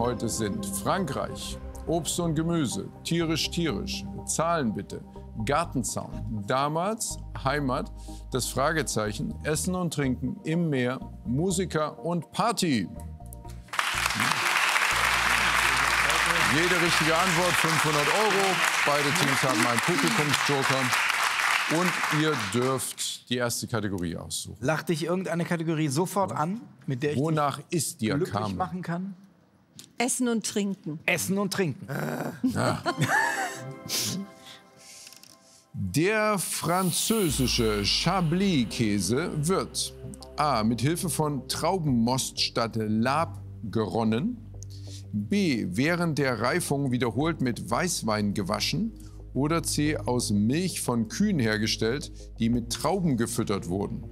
heute sind Frankreich, Obst und Gemüse, tierisch, Zahlen bitte, Gartenzaun, damals Heimat, das Fragezeichen, Essen und Trinken im Meer, Musiker und Party. Jede richtige Antwort 500 €. Beide Teams haben einen Publikumsjoker. Und ihr dürft die erste Kategorie aussuchen. Lacht dich irgendeine Kategorie sofort an, mit der ich Wonach ist dir, glücklich Carmen? machen kann? Essen und Trinken. Essen und Trinken. Ja. Der französische Chablis-Käse wird A. mit Hilfe von Traubenmost statt Lab geronnen, B. während der Reifung wiederholt mit Weißwein gewaschen oder C. aus Milch von Kühen hergestellt, die mit Trauben gefüttert wurden.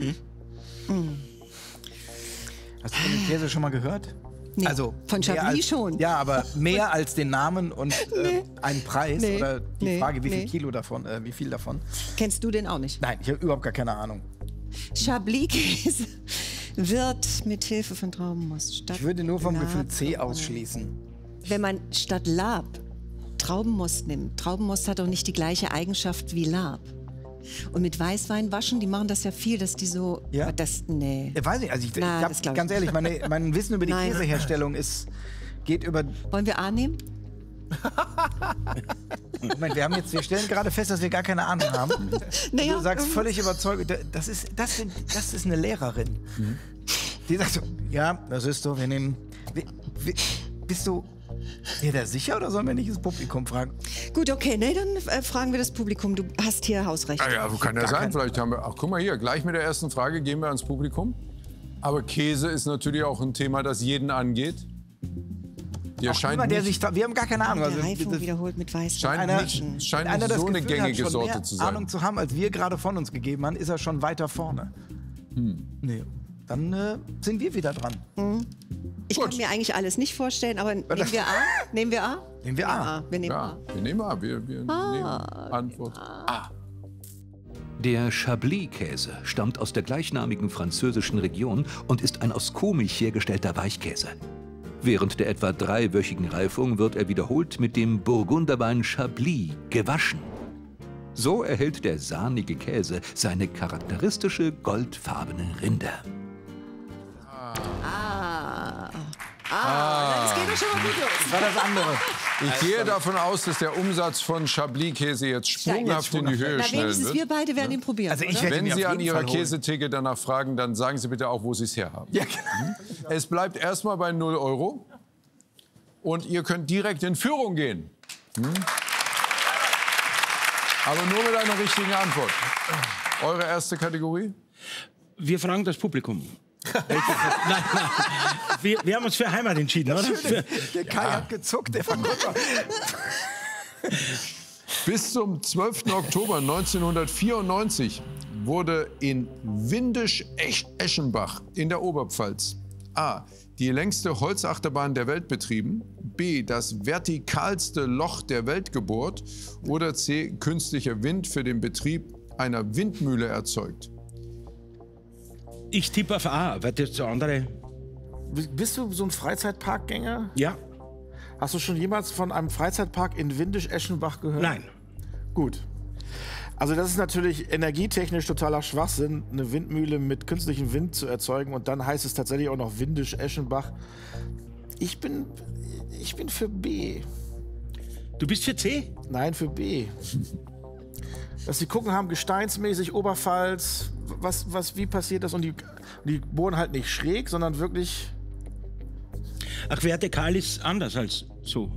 Hast du von dem Käse schon mal gehört? Nee, Also von mehr Chablis als, schon. Ja, aber mehr als den Namen und einen Preis Nee. oder die Nee. Frage, wie viel Nee. Kilo davon, wie viel davon? Kennst du den auch nicht? Nein, ich habe überhaupt gar keine Ahnung. Chablis-Käse wird mit Hilfe von Traubenmost statt Ich würde nur vom Lab Gefühl C geronnen. ausschließen. Wenn man statt Lab Traubenmost nimmt, Traubenmost hat doch nicht die gleiche Eigenschaft wie Lab. Und mit Weißwein waschen, die machen das ja viel, dass die so... Ja? Aber das, nee. Weiß nicht, also ich Na, hab, das glaub ich ganz ehrlich, mein Wissen über die Nein. Käseherstellung geht über... Wollen wir A nehmen? Moment, wir stellen gerade fest, dass wir gar keine Ahnung haben. Naja, Du sagst völlig überzeugt, das ist eine Lehrerin. Die sagt so, ja, das ist so, wir nehmen... Bist du dir da sicher oder sollen wir nicht das Publikum fragen? Gut, okay, nee, dann fragen wir das Publikum. Du hast hier Hausrecht. Ja, kann ja sein. Vielleicht haben wir... Ach, guck mal hier, gleich mit der ersten Frage gehen wir ans Publikum. Aber Käse ist natürlich auch ein Thema, das jeden angeht. Der scheint Niemand, der nicht, sich, wir haben gar keine Ahnung. Der Also, Reifung das- wiederholt mit Weißwein. scheint einer, nicht, scheint einer nicht das so eine Gefühl hat, gängige schon Sorte mehr zu sein. Ahnung zu haben, als wir gerade von uns gegeben haben, ist er schon weiter vorne. Nee. Dann sind wir wieder dran. Ich kann mir eigentlich alles nicht vorstellen, aber nehmen wir A? Nehmen wir A? Nehmen wir A. Wir nehmen Ja, A. wir nehmen A. Wir nehmen Antwort A. Der Chablis-Käse stammt aus der gleichnamigen französischen Region und ist ein aus Kuhmilch hergestellter Weichkäse. Während der etwa 3-wöchigen Reifung wird er wiederholt mit dem Burgunderwein Chablis gewaschen. So erhält der sahnige Käse seine charakteristische goldfarbene Rinde. Das geht doch schon mal gut los. Das war das andere. Ich gehe davon aus, dass der Umsatz von Chablis-Käse jetzt sprunghaft in die Höhe Na, schnellen wenigstens wir wird. beide werden ihn probieren, Also ich oder? werde Wenn mir Sie auf an jeden Ihrer Fall holen. Käsetheke danach fragen, dann sagen Sie bitte auch, wo Sie es herhaben. Ja, genau. Es bleibt erstmal bei 0 €. Und ihr könnt direkt in Führung gehen. Aber nur mit einer richtigen Antwort. Eure erste Kategorie? Wir fragen das Publikum. Nein. Wir haben uns für Heimat entschieden, oder? Der Kai hat gezuckt, der Verkäufer. Bis zum 12. Oktober 1994 wurde in Windisch-Eschenbach in der Oberpfalz A. die längste Holzachterbahn der Welt betrieben, B. das vertikalste Loch der Welt gebohrt oder C. künstlicher Wind für den Betrieb einer Windmühle erzeugt. Ich tippe auf A, weil das andere... Bist du so ein Freizeitparkgänger? Ja, Hast du schon jemals von einem Freizeitpark in Windisch-Eschenbach gehört? nein. Gut. Also das ist natürlich energietechnisch totaler Schwachsinn, eine Windmühle mit künstlichem Wind zu erzeugen und dann heißt es tatsächlich auch noch Windisch-Eschenbach. Ich bin für B. Du bist für C? Nein, für B. Dass sie gucken haben, gesteinsmäßig, Oberpfalz, wie passiert das? Und die bohren halt nicht schräg, sondern wirklich... Ach, vertikal ist anders als so.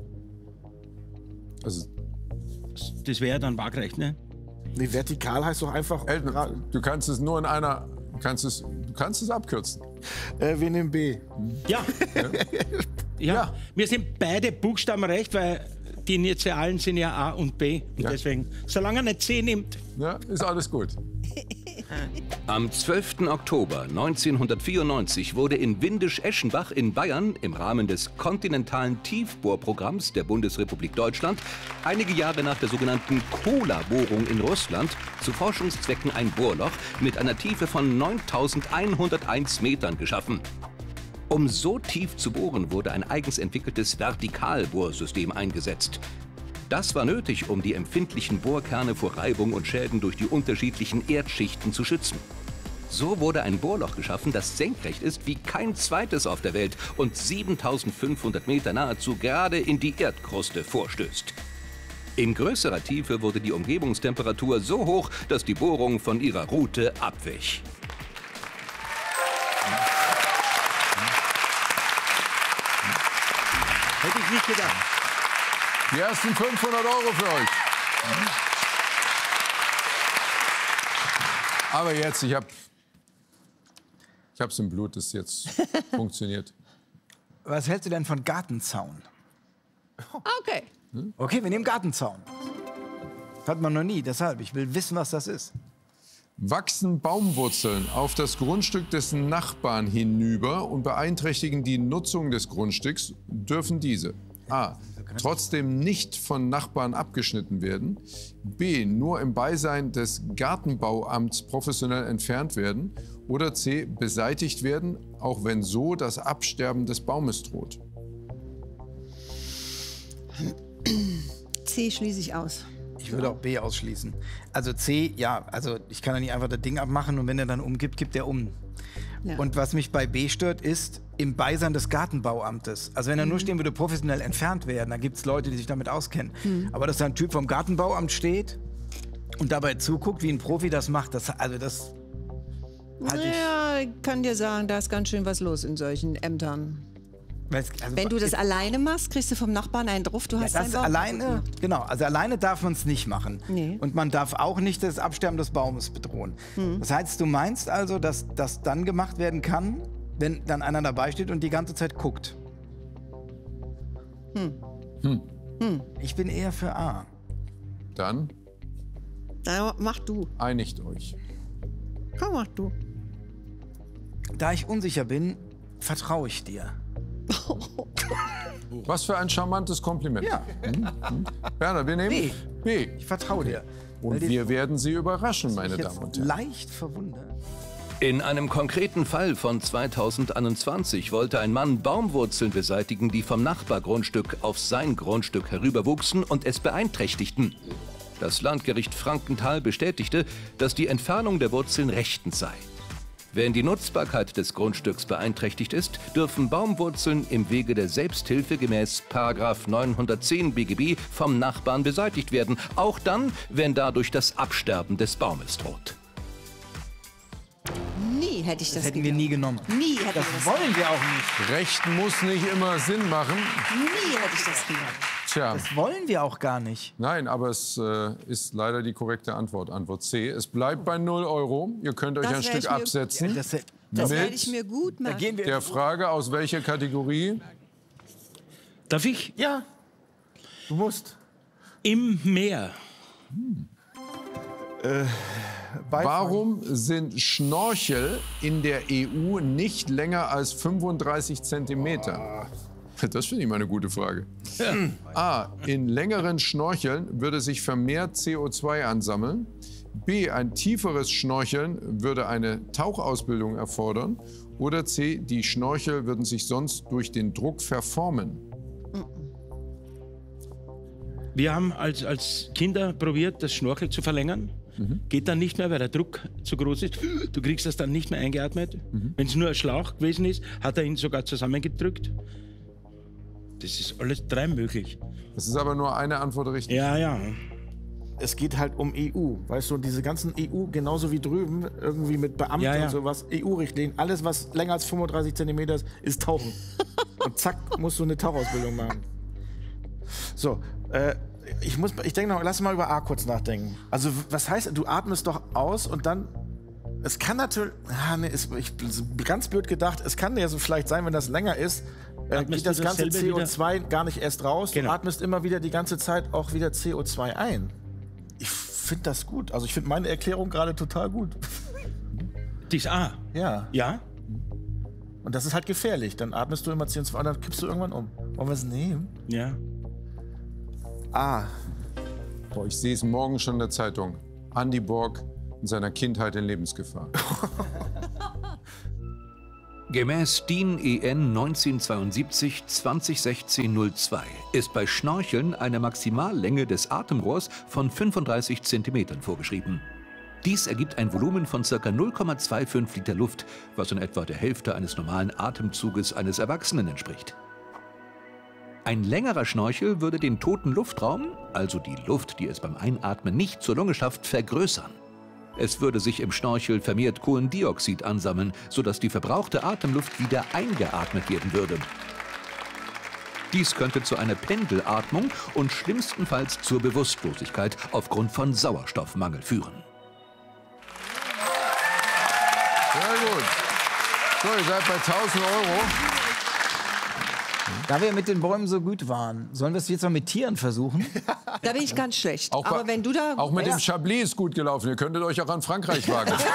Also, Das wäre dann waagrecht, ne? Nee, vertikal heißt doch einfach... du kannst es nur in einer... Du kannst es abkürzen. wir nehmen B. Ja. Ja. Mir sind beide Buchstaben recht, weil die Initialen sind ja A und B. Und deswegen, solange er nicht C nimmt. Ja, ist alles gut. Am 12. Oktober 1994 wurde in Windisch-Eschenbach in Bayern im Rahmen des kontinentalen Tiefbohrprogramms der Bundesrepublik Deutschland einige Jahre nach der sogenannten Kola-Bohrung in Russland zu Forschungszwecken ein Bohrloch mit einer Tiefe von 9.101 Metern geschaffen. Um so tief zu bohren, wurde ein eigens entwickeltes Vertikalbohrsystem eingesetzt. Das war nötig, um die empfindlichen Bohrkerne vor Reibung und Schäden durch die unterschiedlichen Erdschichten zu schützen. So wurde ein Bohrloch geschaffen, das senkrecht ist wie kein zweites auf der Welt und 7500 Meter nahezu gerade in die Erdkruste vorstößt. In größerer Tiefe wurde die Umgebungstemperatur so hoch, dass die Bohrung von ihrer Route abwich. Hätte ich nicht gedacht. Die ersten 500 € für euch. Aber jetzt, ich hab's im Blut, das jetzt funktioniert. Was hältst du denn von Gartenzaun? Okay. Okay, wir nehmen Gartenzaun. Hat man noch nie, deshalb. Ich will wissen, was das ist. Wachsen Baumwurzeln auf das Grundstück des Nachbarn hinüber und beeinträchtigen die Nutzung des Grundstücks, dürfen diese a. trotzdem nicht von Nachbarn abgeschnitten werden, b. nur im Beisein des Gartenbauamts professionell entfernt werden oder c. beseitigt werden, auch wenn so das Absterben des Baumes droht. C schließe ich aus. Ich würde auch B ausschließen. Also C, ja, also ich kann ja nicht einfach das Ding abmachen und wenn er dann umgibt, gibt er um. Ja. Und was mich bei B stört, ist im Beisein des Gartenbauamtes. Also wenn er nur stehen würde, professionell entfernt werden, dann gibt es Leute, die sich damit auskennen. Aber dass da ein Typ vom Gartenbauamt steht und dabei zuguckt, wie ein Profi das macht, das halte ich... Ja, ich kann dir sagen, da ist ganz schön was los in solchen Ämtern. Also, Wenn du das alleine machst, kriegst du vom Nachbarn einen drauf, du hast das deinen Baum alleine, kaputt gemacht. genau, also alleine darf man es nicht machen. Nee. Und man darf auch nicht das Absterben des Baumes bedrohen. Das heißt, du meinst also, dass das dann gemacht werden kann, wenn dann einer dabei steht und die ganze Zeit guckt. Ich bin eher für A. Dann Na, mach du. einigt euch. Komm, mach du. Da ich unsicher bin, vertraue ich dir. Was für ein charmantes Kompliment. Ja, Bernhard, wir nehmen B. ich vertraue dir. Und wir werden Sie überraschen, meine Jetzt Damen und Herren. leicht verwundert. In einem konkreten Fall von 2021 wollte ein Mann Baumwurzeln beseitigen, die vom Nachbargrundstück auf sein Grundstück herüberwuchsen und es beeinträchtigten. Das Landgericht Frankenthal bestätigte, dass die Entfernung der Wurzeln rechtens sei. Wenn die Nutzbarkeit des Grundstücks beeinträchtigt ist, dürfen Baumwurzeln im Wege der Selbsthilfe gemäß § 910 BGB vom Nachbarn beseitigt werden, auch dann, wenn dadurch das Absterben des Baumes droht. Nie hätte ich das Das hätten wir nie genommen. Nie hätte Das ich das wollen wir auch nicht. Recht muss nicht immer Sinn machen. Nie hätte ich das genommen. Tja, Das wollen wir auch gar nicht. nein, aber es ist leider die korrekte Antwort. Antwort C. Es bleibt bei 0 €. Ihr könnt euch Das ein werde Stück ich mir- absetzen. Das Das Mit werde ich mir gut da machen. gehen wir. der Frage, aus welcher Kategorie? Darf ich? Ja, du musst. Im Meer. Warum sind Schnorchel in der EU nicht länger als 35 Zentimeter? Das finde ich mal eine gute Frage. A. In längeren Schnorcheln würde sich vermehrt CO2 ansammeln. B. Ein tieferes Schnorcheln würde eine Tauchausbildung erfordern. Oder C. Die Schnorchel würden sich sonst durch den Druck verformen. Wir haben als Kinder probiert, das Schnorchel zu verlängern. Geht dann nicht mehr, weil der Druck zu groß ist. Du kriegst das dann nicht mehr eingeatmet. Wenn es nur ein Schlauch gewesen ist, hat er ihn sogar zusammengedrückt. Das ist alles 3 möglich. Das ist aber nur eine Antwort richtig. Ja, ja. Es geht halt um EU, weißt du, diese ganzen EU, genauso wie drüben, irgendwie mit Beamten Ja, ja. und sowas, EU-Richtlinien, alles, was länger als 35 Zentimeter ist Tauchen. Und zack, musst du eine Tauchausbildung machen. So, ich denke noch, lass mal über A kurz nachdenken. Also, was heißt, du atmest doch aus und dann, es kann natürlich, ganz blöd gedacht, es kann ja so vielleicht sein, wenn das länger ist, Atmest geht das du ganze dasselbe CO2 gar nicht erst raus. Genau. Du atmest immer wieder die ganze Zeit auch wieder CO2 ein. Ich finde das gut. Also ich finde meine Erklärung gerade total gut. Das A. Ja. Ja? Und das ist halt gefährlich. Dann atmest du immer CO2 und dann kippst du irgendwann um. Wollen wir es nehmen? Ja. Ah. Boah, ich sehe es morgen schon in der Zeitung. Andy Borg in seiner Kindheit in Lebensgefahr. Gemäß DIN EN 1972-2016-02 ist bei Schnorcheln eine Maximallänge des Atemrohrs von 35 cm vorgeschrieben. Dies ergibt ein Volumen von ca. 0,25 Liter Luft, was in etwa der Hälfte eines normalen Atemzuges eines Erwachsenen entspricht. Ein längerer Schnorchel würde den toten Luftraum, also die Luft, die es beim Einatmen nicht zur Lunge schafft, vergrößern. Es würde sich im Schnorchel vermehrt Kohlendioxid ansammeln, sodass die verbrauchte Atemluft wieder eingeatmet werden würde. Dies könnte zu einer Pendelatmung und schlimmstenfalls zur Bewusstlosigkeit aufgrund von Sauerstoffmangel führen. Sehr gut. So, ihr seid bei 1.000 Euro. Da wir mit den Bäumen so gut waren, sollen wir es jetzt mal mit Tieren versuchen? Da bin ich ganz schlecht. Auch Aber wenn du da... Auch mit dem Chablis ist gut gelaufen. Ihr könntet euch auch an Frankreich wagen. nee.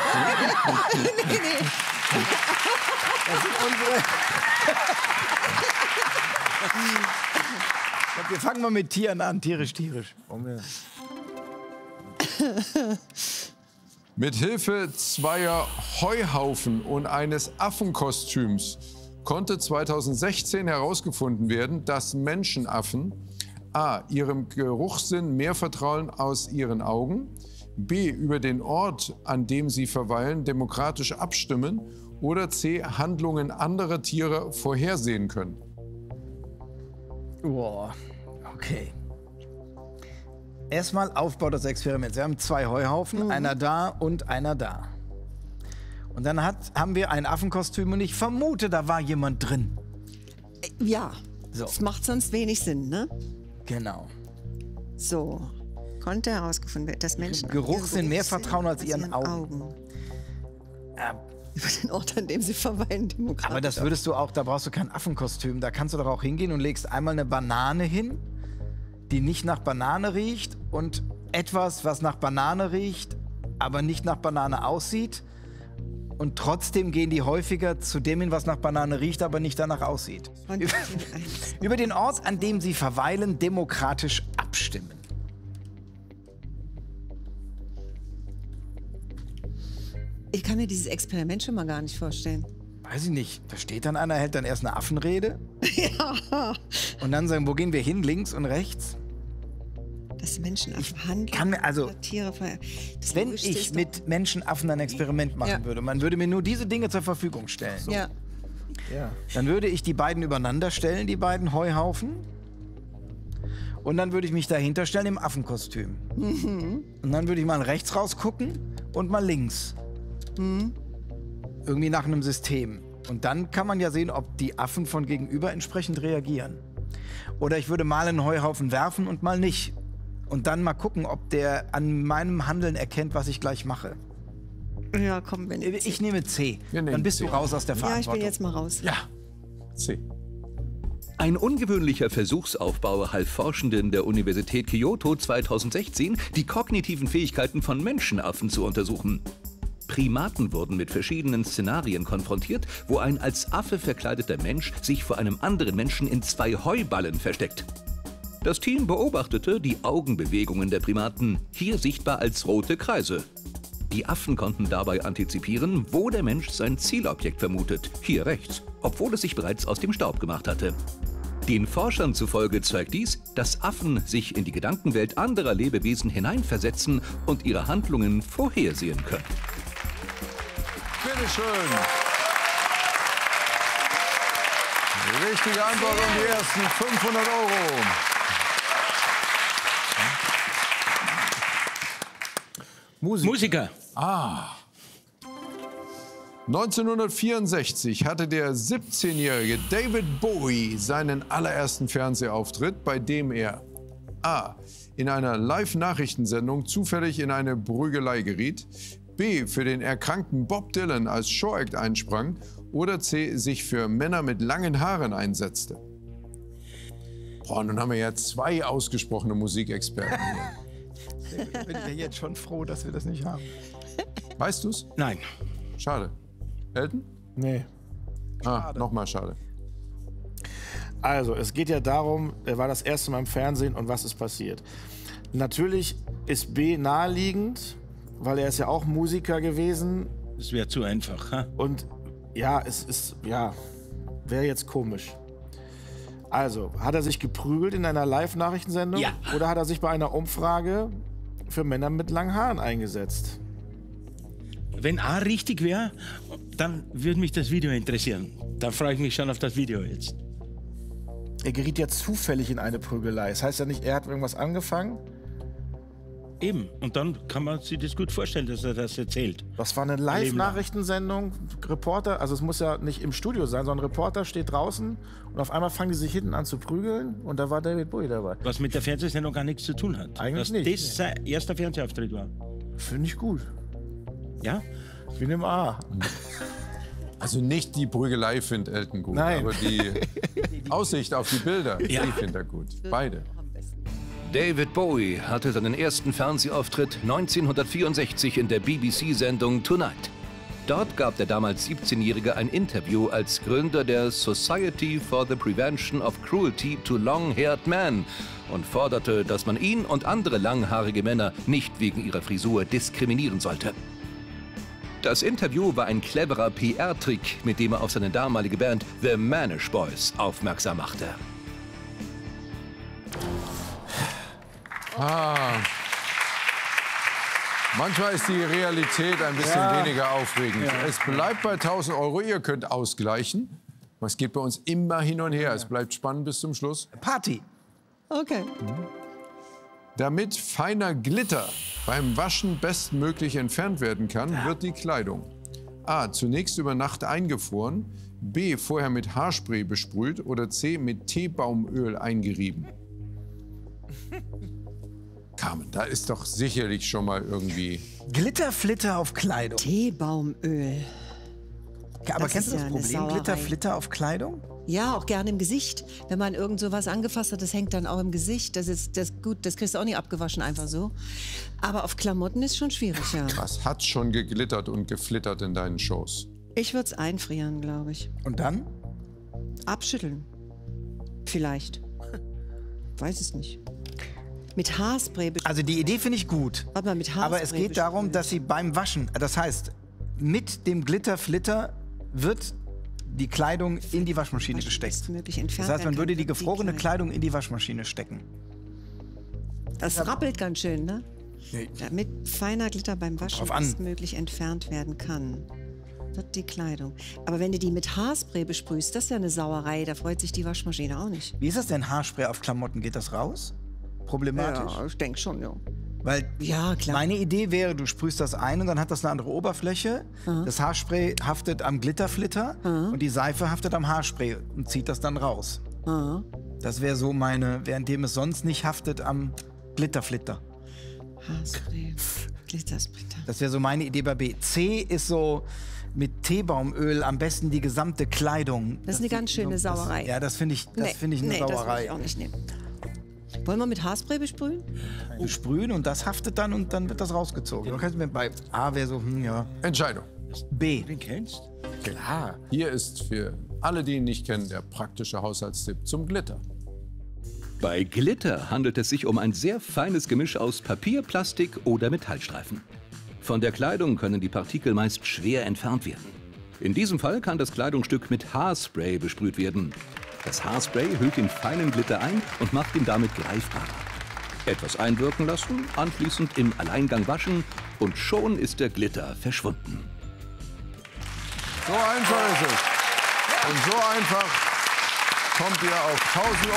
Das sind unsere... Wir fangen mal mit Tieren an. Tierisch. Mit Hilfe zweier Heuhaufen und eines Affenkostüms konnte 2016 herausgefunden werden, dass Menschenaffen a. ihrem Geruchssinn mehr vertrauen aus ihren Augen, b. über den Ort, an dem sie verweilen, demokratisch abstimmen oder c. Handlungen anderer Tiere vorhersehen können. Boah, okay. Erstmal Aufbau des Experiments. Wir haben zwei Heuhaufen, einer da und einer da. Und dann haben wir ein Affenkostüm und ich vermute, da war jemand drin. Ja, So. das macht sonst wenig Sinn, ne? Genau. So, konnte herausgefunden werden, dass Menschen... Geruchssinn mehr vertrauen als ihren Augen. Über den Ort, an dem sie verweilen, demokratisch. Aber das würdest du auch, da brauchst du kein Affenkostüm. Da kannst du doch auch hingehen und legst einmal eine Banane hin, die nicht nach Banane riecht und etwas, was nach Banane riecht, aber nicht nach Banane aussieht. Und trotzdem gehen die häufiger zu dem hin, was nach Banane riecht, aber nicht danach aussieht. Über den Ort, an dem sie verweilen, demokratisch abstimmen. Ich kann mir dieses Experiment schon mal gar nicht vorstellen. Weiß ich nicht. Da steht dann einer, hält dann erst eine Affenrede. Ja. Und dann sagen, wo gehen wir hin, links und rechts? Dass Menschenaffen handeln. kann mir also- Tiere das Wenn Logischste ich ist mit Menschenaffen ein Experiment machen würde, man würde mir nur diese Dinge zur Verfügung stellen. doch- Ja. Dann würde ich die beiden übereinander stellen, die beiden Heuhaufen. Und dann würde ich mich dahinter stellen im Affenkostüm. Und dann würde ich mal rechts rausgucken und mal links. Irgendwie nach einem System. Und dann kann man ja sehen, ob die Affen von gegenüber entsprechend reagieren. Oder ich würde mal einen Heuhaufen werfen und mal nicht. Und dann mal gucken, ob der an meinem Handeln erkennt, was ich gleich mache. Ja, komm, wenn Ich nehme C. Wir nehmen Dann bist C. du raus aus der Ja, ich Verantwortung. bin jetzt mal raus. Ja. C. Ein ungewöhnlicher Versuchsaufbau half Forschenden der Universität Kyoto 2016, die kognitiven Fähigkeiten von Menschenaffen zu untersuchen. Primaten wurden mit verschiedenen Szenarien konfrontiert, wo ein als Affe verkleideter Mensch sich vor einem anderen Menschen in zwei Heuballen versteckt. Das Team beobachtete die Augenbewegungen der Primaten, hier sichtbar als rote Kreise. Die Affen konnten dabei antizipieren, wo der Mensch sein Zielobjekt vermutet, hier rechts, obwohl es sich bereits aus dem Staub gemacht hatte. Den Forschern zufolge zeigt dies, dass Affen sich in die Gedankenwelt anderer Lebewesen hineinversetzen und ihre Handlungen vorhersehen können. Bitteschön. Richtige Antwort und die ersten 500 Euro. Musiker. 1964 hatte der 17-jährige David Bowie seinen allerersten Fernsehauftritt, bei dem er a. in einer Live-Nachrichtensendung zufällig in eine Prügelei geriet, b. für den erkrankten Bob Dylan als Showact einsprang oder c. sich für Männer mit langen Haaren einsetzte. Boah, nun haben wir ja zwei ausgesprochene Musikexperten hier. Ich bin ja jetzt schon froh, dass wir das nicht haben. Weißt du's? Nein. Schade. Elton? Nee. Nochmal schade. Also, es geht ja darum, er war das erste Mal im Fernsehen und was ist passiert. Natürlich ist B naheliegend, weil er ist ja auch Musiker gewesen Das wäre zu einfach. Ha? und Ja, wäre jetzt komisch. Also, hat er sich geprügelt in einer Live-Nachrichtensendung? Ja. Oder hat er sich bei einer Umfrage für Männer mit langen Haaren eingesetzt? Wenn A richtig wäre, dann würde mich das Video interessieren. Da freue ich mich schon auf das Video jetzt. Er geriet ja zufällig in eine Prügelei. Das heißt ja nicht, er hat irgendwas angefangen. Eben. Und dann kann man sich das gut vorstellen, dass er das erzählt. Das war eine Live-Nachrichtensendung. Reporter, also es muss ja nicht im Studio sein, sondern ein Reporter steht draußen und auf einmal fangen die sich hinten an zu prügeln und da war David Bowie dabei. Was mit der Fernsehsendung gar nichts zu tun hat. Eigentlich dass nicht. Das sein erster Fernsehauftritt war. Finde ich gut. Ja? Wir nehmen A. Also nicht die Prügelei findet Elton gut, Nein. aber die Aussicht auf die Bilder, Ja. die findet er gut. Beide. David Bowie hatte seinen ersten Fernsehauftritt 1964 in der BBC-Sendung Tonight. Dort gab der damals 17-Jährige ein Interview als Gründer der Society for the Prevention of Cruelty to Long-Haired Men und forderte, dass man ihn und andere langhaarige Männer nicht wegen ihrer Frisur diskriminieren sollte. Das Interview war ein cleverer PR-Trick, mit dem er auf seine damalige Band The Manish Boys aufmerksam machte. Manchmal ist die Realität ein bisschen weniger aufregend. Es bleibt bei 1.000 Euro. Ihr könnt ausgleichen. Es geht bei uns immer hin und her. Es bleibt spannend bis zum Schluss. Party. Okay. Damit feiner Glitter beim Waschen bestmöglich entfernt werden kann, wird die Kleidung A. zunächst über Nacht eingefroren, B. vorher mit Haarspray besprüht oder C. mit Teebaumöl eingerieben. Carmen, da ist doch sicherlich schon mal irgendwie... Glitterflitter auf Kleidung. Teebaumöl. Ja, aber Das kennst ist du ja das eine Problem? Sauerei. Glitterflitter auf Kleidung? Ja, auch gerne im Gesicht. Wenn man irgend sowas angefasst hat, das hängt dann auch im Gesicht. Das ist das gut, das kriegst du auch nicht abgewaschen einfach so. Aber auf Klamotten ist schon schwierig, ja. Was hat schon geglittert und geflittert in deinen Shows? Ich würde es einfrieren, glaube ich. Und dann? Abschütteln. Vielleicht. Weiß es nicht. Mit Haarspray. Also die Idee finde ich gut. Warte mal, mit Haarspray. Aber es geht darum, besprühen. dass sie beim Waschen, das heißt, mit dem Glitterflitter wird die Kleidung in die Waschmaschine gesteckt. Bestmöglich entfernt Das heißt, man werden würde kann, die wird gefrorene Kleidung in die Waschmaschine stecken. Das rappelt ganz schön, ne? Damit feiner Glitter beim Waschen Drauf an. bestmöglich entfernt werden kann, wird die Kleidung. Aber wenn du die mit Haarspray besprühst, das ist ja eine Sauerei. Da freut sich die Waschmaschine auch nicht. Wie ist das denn, Haarspray auf Klamotten? Geht das raus? Problematisch? Ja, ich denke schon, ja. Weil Ja, klar. meine Idee wäre, du sprühst das ein und dann hat das eine andere Oberfläche. Das Haarspray haftet am Glitterflitter und die Seife haftet am Haarspray und zieht das dann raus. Das wäre so meine, währenddem es sonst nicht haftet am Glitterflitter. Haarspray, Glittersplitter. Das wäre so meine Idee bei B. C ist so mit Teebaumöl am besten die gesamte Kleidung. Das ist eine ganz schöne Sauerei. Ja, das finde ich, Nee, find ich eine nee, das würde Sauerei. ich auch nicht nehmen. Wollen wir mit Haarspray besprühen? Sprühen und das haftet dann und dann wird das rausgezogen. Du kannst mir bei A wäre so, ja. Entscheidung. B. Den kennst? Klar. Hier ist für alle, die ihn nicht kennen, der praktische Haushaltstipp zum Glitter. Bei Glitter handelt es sich um ein sehr feines Gemisch aus Papier, Plastik oder Metallstreifen. Von der Kleidung können die Partikel meist schwer entfernt werden. In diesem Fall kann das Kleidungsstück mit Haarspray besprüht werden. Das Haarspray hüllt den feinen Glitter ein und macht ihn damit greifbarer. Etwas einwirken lassen, anschließend im Alleingang waschen und schon ist der Glitter verschwunden. So einfach ist es. Und so einfach kommt ihr auf 1.000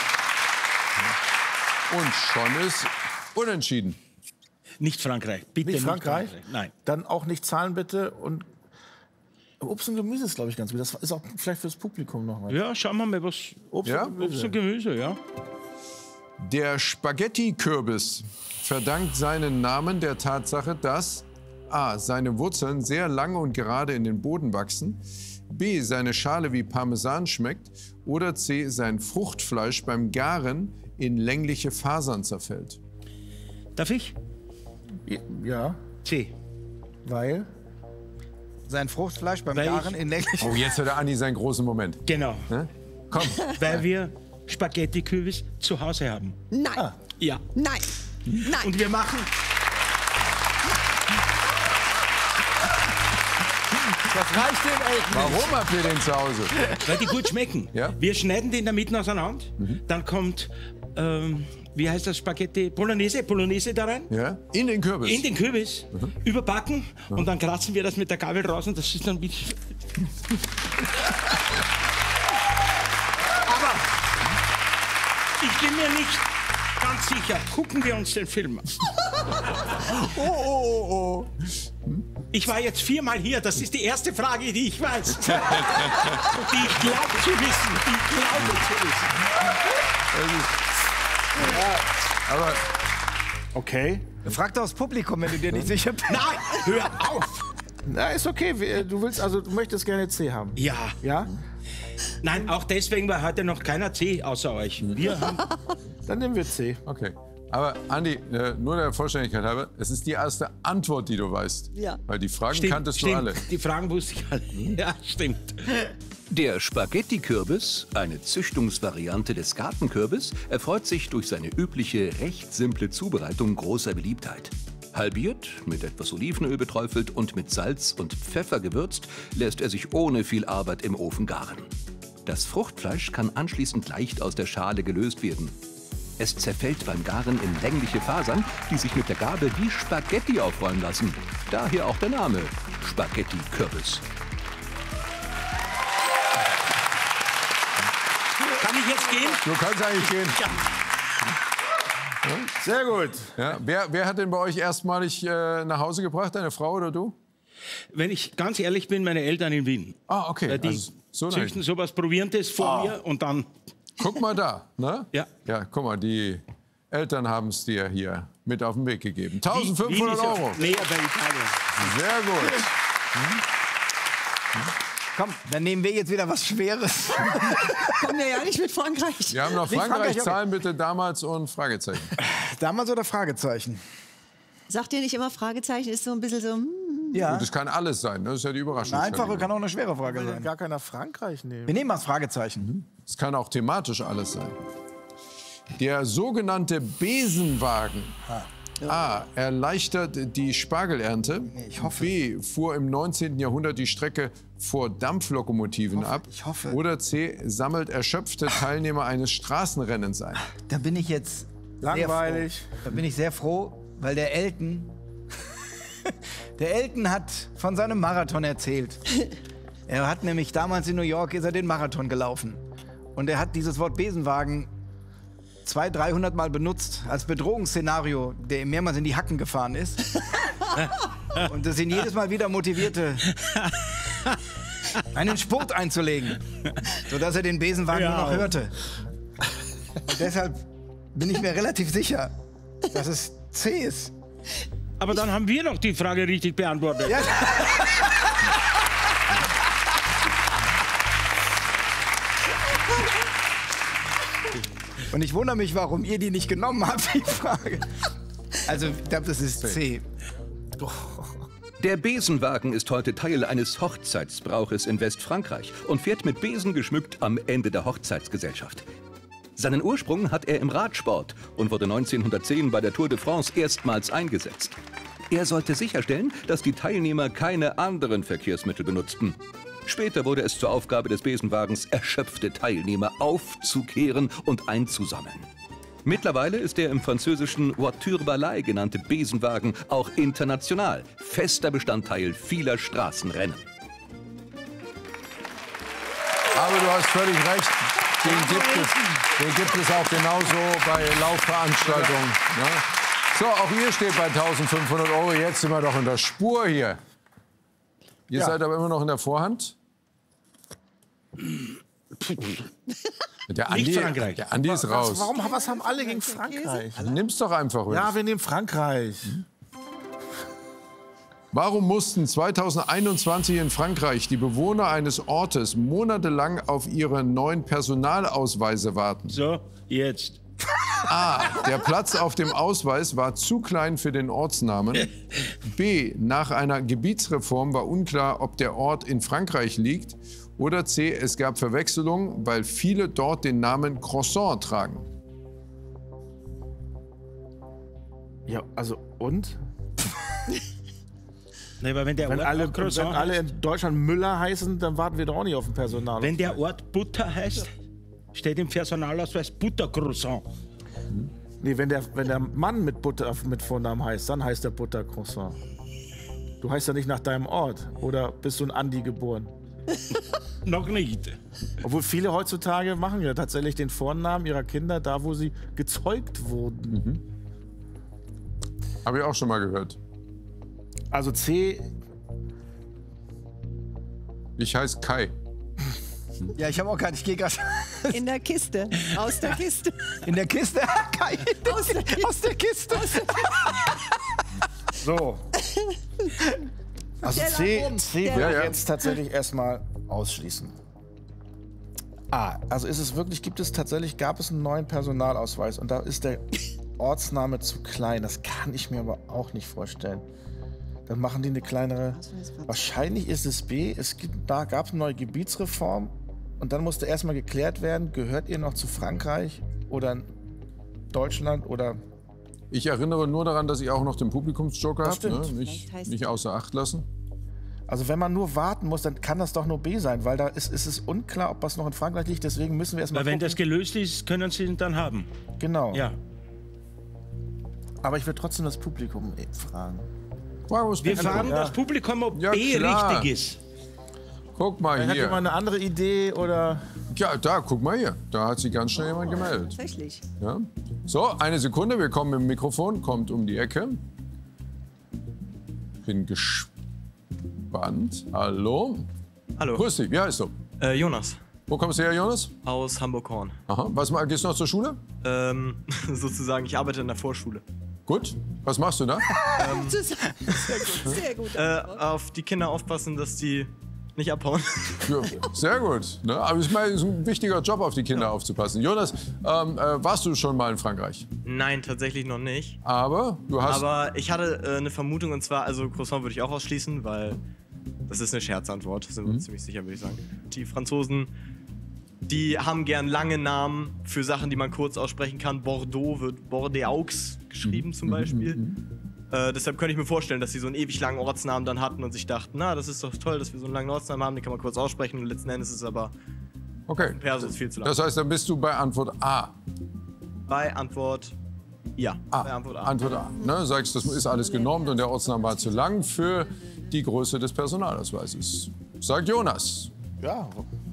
Euro. Und schon ist unentschieden. Nicht Frankreich. Bitte Nicht Frankreich? Nein. Dann auch nicht Zahlen bitte und Obst und Gemüse ist, glaube ich, ganz gut. Das ist auch vielleicht fürs Publikum noch mal. Ja, schauen wir mal, was. Obst Ja? und Gemüse. Obst und Gemüse, ja. Der Spaghetti-Kürbis verdankt seinen Namen der Tatsache, dass A. seine Wurzeln sehr lang und gerade in den Boden wachsen, B. seine Schale wie Parmesan schmeckt oder C. sein Fruchtfleisch beim Garen in längliche Fasern zerfällt. Darf ich? Ja, C. weil... Sein Fruchtfleisch beim Weil ich- Garen in länglichen... Oh, jetzt hat der Andi seinen großen Moment. Genau. Ne? Komm. Weil wir Spaghetti-Kürbis zu Hause haben. Nein, Ja. nein, nein. Und wir machen. Das reicht den Eltern. Warum habt ihr den zu Hause? Weil die gut schmecken. Ja? Wir schneiden die in der Mitte auseinander. Dann kommt, wie heißt das, Spaghetti? Bolognese da rein. Ja? In den Kürbis? In den Kürbis, überbacken und dann kratzen wir das mit der Gabel raus und das ist dann wie... Aber ich bin mir nicht ganz sicher. Gucken wir uns den Film an. Oh. Ich war jetzt 4-mal hier. Das ist die erste Frage, die ich weiß. Die ich glaube zu wissen. Aber Okay. Frag doch das Publikum, wenn du dir nicht sicher bist. Nein, hör auf. Na, ist okay. Du möchtest gerne C haben. Ja. Ja? Nein, auch deswegen war heute noch keiner C außer euch. Wir haben... Dann nehmen wir C. okay. Aber Andi, nur der Vollständigkeit halber, es ist die erste Antwort, die du weißt. Ja. Weil die Fragen kanntest du alle. Die Fragen wusste ich alle. Ja, stimmt. Der Spaghetti-Kürbis, eine Züchtungsvariante des Gartenkürbis, erfreut sich durch seine übliche, recht simple Zubereitung großer Beliebtheit. Halbiert, mit etwas Olivenöl beträufelt und mit Salz und Pfeffer gewürzt, lässt er sich ohne viel Arbeit im Ofen garen. Das Fruchtfleisch kann anschließend leicht aus der Schale gelöst werden. Es zerfällt beim Garen in längliche Fasern, die sich mit der Gabel wie Spaghetti aufrollen lassen. Daher auch der Name Spaghetti-Kürbis. Kann ich jetzt gehen? Du kannst eigentlich gehen. Sehr gut. Ja, wer hat denn bei euch erstmalig nach Hause gebracht? Deine Frau oder du? Wenn ich ganz ehrlich bin, meine Eltern in Wien. Ah, okay. Die Also, so züchten leicht. sowas Proviertes vor mir und dann... Guck mal da, ne? Ja. Ja, guck mal, die Eltern haben es dir hier mit auf den Weg gegeben. Wien 1500 ist ja Euro. näher bei Italien. Sehr gut. Komm, dann nehmen wir jetzt wieder was Schweres. Kommen wir ja nicht mit Frankreich. Wir haben noch Nicht Frankreich, Frankreich, okay. Zahlen bitte damals und Fragezeichen. Damals oder Fragezeichen? Sagt ihr nicht immer Fragezeichen? Ist so ein bisschen so... Ja. Und das kann alles sein, ne? Das ist ja die Überraschung. Eine einfache kann auch eine schwere Frage Will sein. gar keiner Frankreich nehmen. Wir nehmen mal das Fragezeichen. Es kann auch thematisch alles sein. Der sogenannte Besenwagen. A. Erleichtert die Spargelernte. Ich hoffe. B. Fuhr im 19. Jahrhundert die Strecke vor Dampflokomotiven ab. Ich hoffe. Oder C. Sammelt erschöpfte Teilnehmer eines Straßenrennens ein. Da bin ich jetzt Langweilig. sehr froh. Da bin ich sehr froh, weil der Elton hat von seinem Marathon erzählt. Er hat nämlich damals in New York ist er den Marathon gelaufen. Und er hat dieses Wort Besenwagen 200-300 Mal benutzt als Bedrohungsszenario, der ihm mehrmals in die Hacken gefahren ist. Und das ihn jedes Mal wieder motivierte, einen Spurt einzulegen, sodass er den Besenwagen nur noch hörte. Und deshalb bin ich mir relativ sicher, dass es C ist. Aber dann haben wir doch die Frage richtig beantwortet. Ja. Und ich wundere mich, warum ihr die nicht genommen habt, die Frage. Also, ich glaube, das ist C. Der Besenwagen ist heute Teil eines Hochzeitsbrauches in Westfrankreich und fährt mit Besen geschmückt am Ende der Hochzeitsgesellschaft. Seinen Ursprung hat er im Radsport und wurde 1910 bei der Tour de France erstmals eingesetzt. Er sollte sicherstellen, dass die Teilnehmer keine anderen Verkehrsmittel benutzten. Später wurde es zur Aufgabe des Besenwagens, erschöpfte Teilnehmer aufzukehren und einzusammeln. Mittlerweile ist der im französischen Voiture Balai genannte Besenwagen auch international fester Bestandteil vieler Straßenrennen. Aber du hast völlig recht. Den gibt es auch genauso bei Laufveranstaltungen. Ne? So, auch ihr steht bei 1500 Euro. Jetzt sind wir doch in der Spur hier. Ihr seid aber immer noch in der Vorhand. Der Andi, Nicht Frankreich. der Andi ist raus. Was haben alle gegen Frankreich? Nimm's doch einfach. Ja, wir nehmen Frankreich. Warum mussten 2021 in Frankreich die Bewohner eines Ortes monatelang auf ihre neuen Personalausweise warten? So, jetzt. A. Der Platz auf dem Ausweis war zu klein für den Ortsnamen. B. Nach einer Gebietsreform war unklar, ob der Ort in Frankreich liegt. Oder C. Es gab Verwechslungen, weil viele dort den Namen Croissant tragen. Ja, also und? Nee, weil wenn der Wenn Ort alle, auch Croissant wenn alle heißt, in Deutschland Müller heißen, dann warten wir doch auch nicht auf den Personal. wenn der Ort Butter heißt, steht im Personalausweis Buttercroissant. Nee, wenn der Mann mit Butter mit Vornamen heißt, dann heißt der Buttercroissant. Du heißt ja nicht nach deinem Ort. Oder bist du in Andi geboren? Noch nicht. Obwohl viele heutzutage machen ja tatsächlich den Vornamen ihrer Kinder da, wo sie gezeugt wurden. Habe ich auch schon mal gehört. Also C, Ich heiße Kai. Ja, ich habe auch gar nicht. Ich gehe gerade In der Kiste. Aus der Kiste. in der Kiste. Kai, Aus der Kiste. aus der Kiste. so. Also Der C lag oben. würde Der ich lag- jetzt tatsächlich erstmal ausschließen. Also gab es einen neuen Personalausweis und da ist der Ortsname zu klein. Das kann ich mir aber auch nicht vorstellen. Dann machen die eine kleinere. Wahrscheinlich ist es B. Da gab es eine neue Gebietsreform und dann musste erstmal geklärt werden, gehört ihr noch zu Frankreich oder Deutschland oder. Ich erinnere nur daran, dass ich auch noch den Publikumsjoker Das habe. Ne? stimmt. Nicht, Vielleicht heißt- nicht außer Acht lassen. Also wenn man nur warten muss, dann kann das doch nur B sein, weil da ist es unklar, ob das noch in Frankreich liegt. Deswegen müssen wir erstmal Weil wenn das gucken. gelöst ist, können Sie ihn dann haben. Genau. Ja. Aber ich würde trotzdem das Publikum fragen. Wir fragen Ja. das Publikum, ob Ja, B klar. richtig ist. Guck mal Hat hier. jemand eine andere Idee oder? Ja, da, guck mal hier. Da hat sich ganz schnell jemand gemeldet. Tatsächlich. Ja. So, eine Sekunde, wir kommen mit dem Mikrofon, kommt um die Ecke. Bin gespannt. Hallo? Hallo, Grüß dich, wie heißt du? Jonas Wo kommst du her, Jonas? aus Hamburg-Horn. Aha. Gehst du noch zur Schule? Sozusagen, ich arbeite in der Vorschule. Gut. Was machst du da? Sehr gut. Auf die Kinder aufpassen, dass die nicht abhauen. Ja, sehr gut. Ne? Aber ich meine, es ist ein wichtiger Job, auf die Kinder aufzupassen. Jonas, warst du schon mal in Frankreich? Nein, tatsächlich noch nicht. Aber du hast... Aber ich hatte eine Vermutung und zwar, also Croissant würde ich auch ausschließen, weil das ist eine Scherzantwort, sind wir uns ziemlich sicher, würde ich sagen. Die Franzosen, die haben gern lange Namen für Sachen, die man kurz aussprechen kann. Bordeaux wird Bordeaux geschrieben zum Beispiel. Deshalb könnte ich mir vorstellen, dass sie so einen ewig langen Ortsnamen dann hatten und sich dachten, na, das ist doch toll, dass wir so einen langen Ortsnamen haben, den kann man kurz aussprechen und letzten Endes ist es aber Okay. Perso ist viel zu lang. Das heißt, dann bist du bei Antwort A. Bei Antwort ja. A. Bei Antwort A. Antwort A. Ne? Sagst, das ist alles genormt und der Ortsname war zu lang für die Größe des Personalausweises. Sagt Jonas. Ja.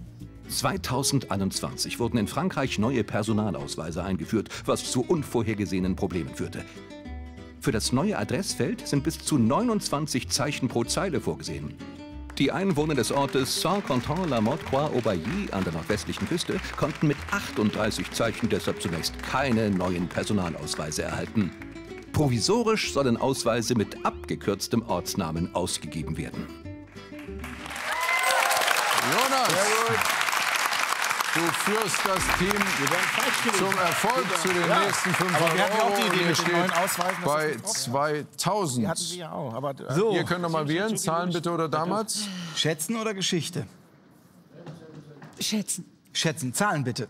2021 wurden in Frankreich neue Personalausweise eingeführt, was zu unvorhergesehenen Problemen führte. Für das neue Adressfeld sind bis zu 29 Zeichen pro Zeile vorgesehen. Die Einwohner des Ortes Saint-Quentin-la-Motte-Croix-Aubailly an der nordwestlichen Küste konnten mit 38 Zeichen deshalb zunächst keine neuen Personalausweise erhalten. Provisorisch sollen Ausweise mit abgekürztem Ortsnamen ausgegeben werden. Jonas, du führst das Team zum Erfolg zu den nächsten 500 Aber wir hatten ja auch die Euro. Idee Ihr mit den steht neuen Ausweisen, dass bei das nicht drauf ist. 2000. Die hatten sie ja auch. Aber So, Ihr könnt noch mal wählen, Zahlen bitte oder damals. schätzen oder Geschichte? Schätzen. Schätzen, Zahlen bitte.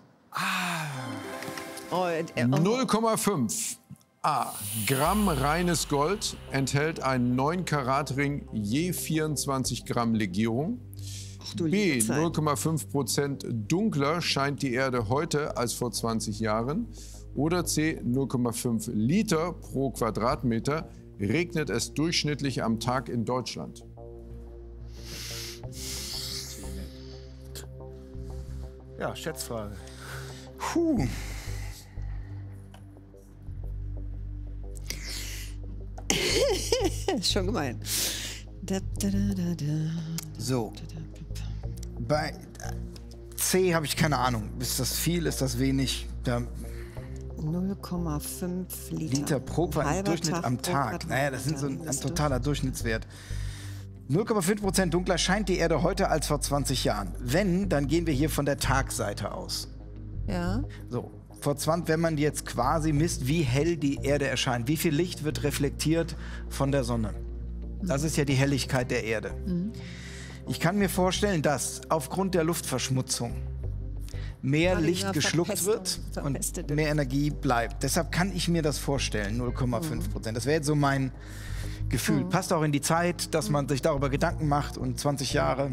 Oh, 0,5 A. Gramm reines Gold enthält ein 9-Karat-Ring je 24 Gramm Legierung. du B. liebe Zeit. 0,5% dunkler scheint die Erde heute als vor 20 Jahren. Oder C. 0,5 Liter pro Quadratmeter regnet es durchschnittlich am Tag in Deutschland. ja, Schätzfrage. Puh. ist schon gemein. Da, da, da, da, da. So. Bei C habe ich keine Ahnung. Ist das viel, ist das wenig? Da 0,5 Liter pro Halber Durchschnitt am pro Tag. Naja, das sind so ein Quadratmeter. totaler Durchschnittswert. 0,5% dunkler scheint die Erde heute als vor 20 Jahren. Wenn, dann gehen wir hier von der Tagseite aus. Ja. So, vor 20, wenn man jetzt quasi misst, wie hell die Erde erscheint, wie viel Licht wird reflektiert von der Sonne. Das ist ja die Helligkeit der Erde. Ich kann mir vorstellen, dass aufgrund der Luftverschmutzung mehr Ja, Licht dieser geschluckt wird und verpestete mehr Energie bleibt. Deshalb kann ich mir das vorstellen, 0,5%. Das wäre jetzt so mein Gefühlt. Passt auch in die Zeit, dass man sich darüber Gedanken macht und 20 Jahre.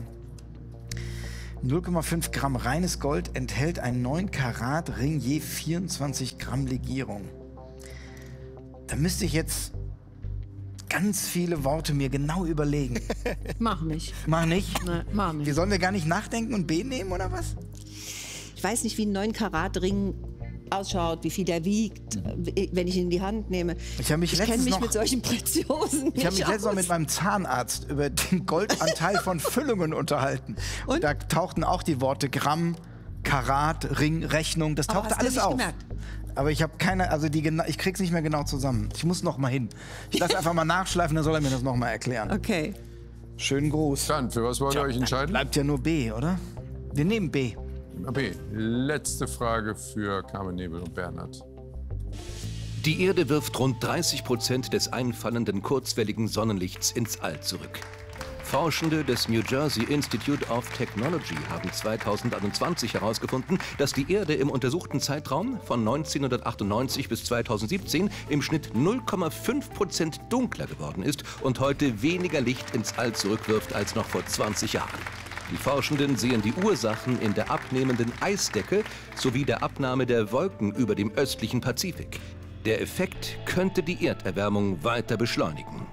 0,5 Gramm reines Gold enthält ein 9 Karat Ring je 24 Gramm Legierung. Da müsste ich jetzt ganz viele Worte mir genau überlegen. Mach nicht. Mach nicht? Ne, mach nicht. Wir sollen wir gar nicht nachdenken und B nehmen, oder was? Ich weiß nicht, wie ein 9-Karat-Ring ausschaut, wie viel der wiegt, wenn ich ihn in die Hand nehme. Ich kenne mich mit solchen Preziosen Ich habe mich nicht letztens noch aus. mit meinem Zahnarzt über den Goldanteil von Füllungen unterhalten. Und? Da tauchten auch die Worte Gramm, Karat, Ring, Rechnung, das Aber tauchte hast du alles nicht auf. gemerkt? Aber ich habe keine, also ich krieg's nicht mehr genau zusammen. Ich muss noch mal hin. Ich lasse einfach mal nachschleifen, dann soll er mir das noch mal erklären. Okay. Schönen Gruß. Dann, für was wollt ihr euch entscheiden? Bleibt ja nur B, oder? Wir nehmen B. B. Letzte Frage für Carmen Nebel und Bernhard. Die Erde wirft rund 30% des einfallenden kurzwelligen Sonnenlichts ins All zurück. Forschende des New Jersey Institute of Technology haben 2021 herausgefunden, dass die Erde im untersuchten Zeitraum von 1998 bis 2017 im Schnitt 0,5% dunkler geworden ist und heute weniger Licht ins All zurückwirft als noch vor 20 Jahren. Die Forschenden sehen die Ursachen in der abnehmenden Eisdecke sowie der Abnahme der Wolken über dem östlichen Pazifik. Der Effekt könnte die Erderwärmung weiter beschleunigen.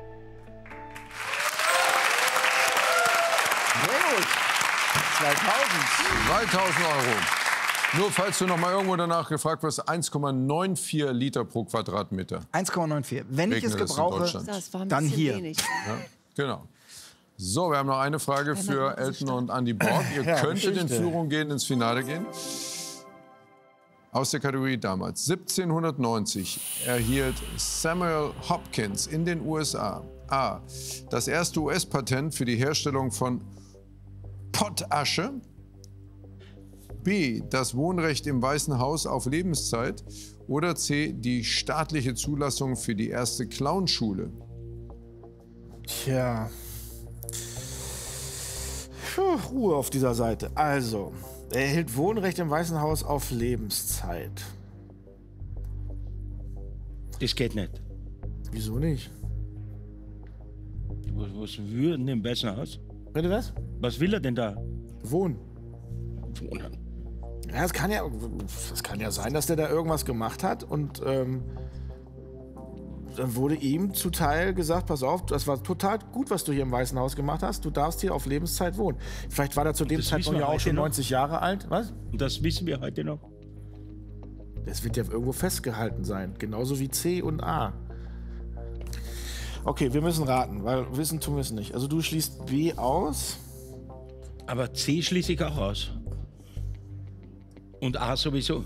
Sehr gut. 2000. 2000 Euro. Nur falls du noch mal irgendwo danach gefragt wirst, 1,94 Liter pro Quadratmeter. 1,94. Wenn ich es Regnet es in gebrauche, Deutschland. Das war ein dann bisschen hier. wenig. Ja, genau. So, wir haben noch eine Frage für Elton und Andy Borg. Ihr Ja, könntet in Geschichte. Führung gehen, ins Finale gehen. Aus der Kategorie damals. 1790 erhielt Samuel Hopkins in den USA A. das erste US-Patent für die Herstellung von Pottasche. B. das Wohnrecht im Weißen Haus auf Lebenszeit. Oder C. die staatliche Zulassung für die erste Clownschule. Tja. Puh, Ruhe auf dieser Seite. Also, er erhielt Wohnrecht im Weißen Haus auf Lebenszeit. Das geht nicht. Wieso nicht? Was will denn im Weißen Haus? Bitte was? Was will er denn da? Wohnen. Wohnen. Ja, es kann ja sein, dass der da irgendwas gemacht hat und dann wurde ihm zuteil gesagt, pass auf, das war total gut, was du hier im Weißen Haus gemacht hast. Du darfst hier auf Lebenszeit wohnen. Vielleicht war er zu dem Das Zeitpunkt wissen wir ja auch heute schon noch. 90 Jahre alt. Was? Und das wissen wir heute noch. Das wird ja irgendwo festgehalten sein. Genauso wie C und A. Okay, wir müssen raten, weil wissen tun wir es nicht. Also du schließt B aus. Aber C schließe ich auch aus. Und A sowieso.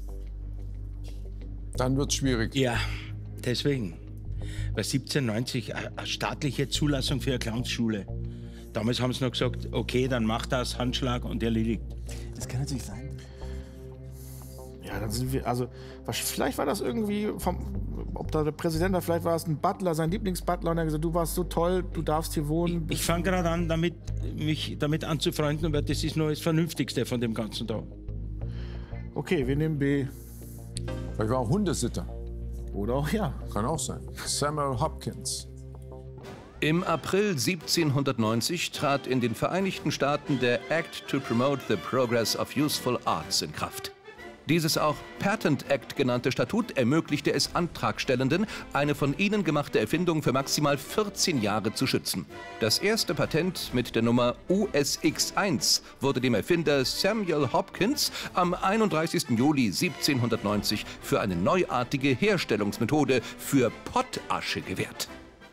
Dann wird's schwierig. Ja, deswegen. Bei 1790 eine staatliche Zulassung für eine Clownsschule. Damals haben sie noch gesagt, okay, dann mach das, Handschlag und erledigt. Das kann natürlich sein. Ja, dann sind wir, also vielleicht war das irgendwie, ob da der Präsident war, vielleicht war es ein Butler, sein Lieblingsbutler, und er hat gesagt, du warst so toll, du darfst hier wohnen. Ich fange gerade an, mich damit anzufreunden, weil das ist nur das Vernünftigste von dem Ganzen da. Okay, wir nehmen B. Vielleicht war auch Hundesitter. Oder auch ja. Kann auch sein. Samuel Hopkins. Im April 1790 trat in den Vereinigten Staaten der Act to Promote the Progress of Useful Arts in Kraft. Dieses auch Patent Act genannte Statut ermöglichte es Antragstellenden, eine von ihnen gemachte Erfindung für maximal 14 Jahre zu schützen. Das erste Patent mit der Nummer USX1 wurde dem Erfinder Samuel Hopkins am 31. Juli 1790 für eine neuartige Herstellungsmethode für Pottasche gewährt.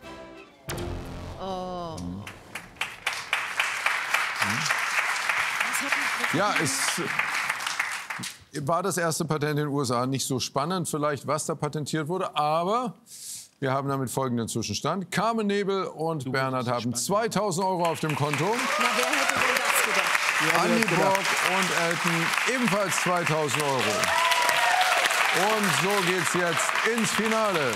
Ja, es war das erste Patent in den USA. Nicht so spannend vielleicht, was da patentiert wurde, aber wir haben damit folgenden Zwischenstand. Carmen Nebel und Bernhard haben 2000 Euro auf dem Konto. Na, wer hätte denn das gedacht? Andy Borg und Elton ebenfalls 2000 Euro. Und so geht's jetzt ins Finale.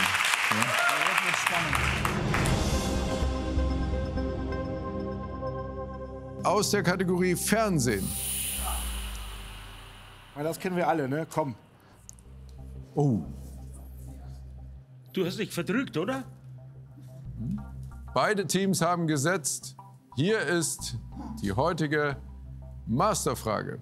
Aus der Kategorie Fernsehen. Weil das kennen wir alle, ne? Komm. Oh, Du hast dich verdrückt, oder? Beide Teams haben gesetzt. Hier ist die heutige Masterfrage.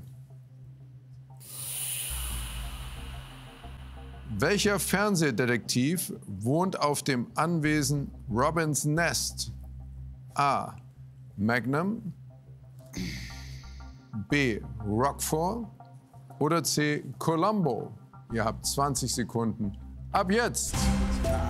Welcher Fernsehdetektiv wohnt auf dem Anwesen Robins Nest? A. Magnum, B. Rockford oder C. Columbo? Ihr habt 20 Sekunden. Ab jetzt!